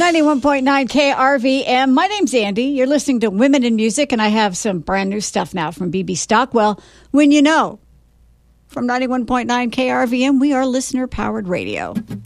91.9 KRVM. My name's Andy. You're listening to Women in Music, and I have some brand new stuff now from BB Stockwell. When you know, from 91.9 KRVM, we are listener-powered radio.